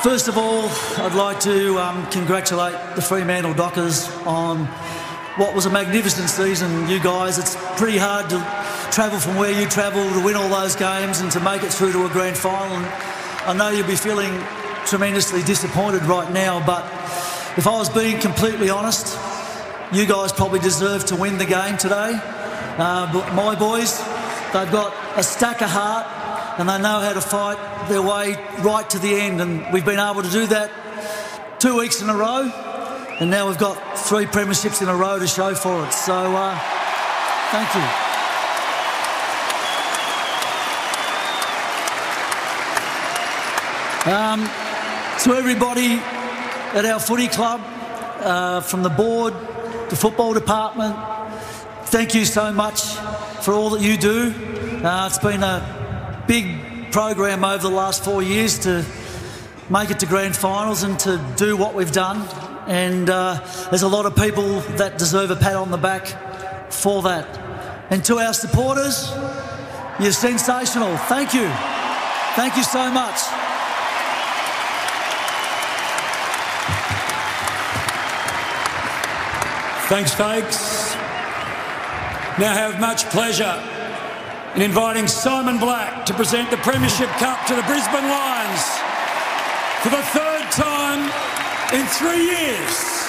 First of all, I'd like to congratulate the Fremantle Dockers on what was a magnificent season. You guys, it's pretty hard to travel from where you travel to win all those games and to make it through to a grand final. And I know you'll be feeling tremendously disappointed right now, but if I was being completely honest, you guys probably deserve to win the game today. But my boys, they've got a stack of heart and they know how to fight their way right to the end, and we've been able to do that 2 weeks in a row, and now we've got 3 premierships in a row to show for it. So thank you. To everybody at our footy club, from the board, the football department, thank you so much for all that you do. It's been a big program over the last 4 years to make it to grand finals and to do what we've done, and there's a lot of people that deserve a pat on the back for that. And to our supporters, you're sensational. Thank you. Thank you so much. Thanks, folks. Now have much pleasure in inviting Simon Black to present the Premiership Cup to the Brisbane Lions for the 3rd time in 3 years.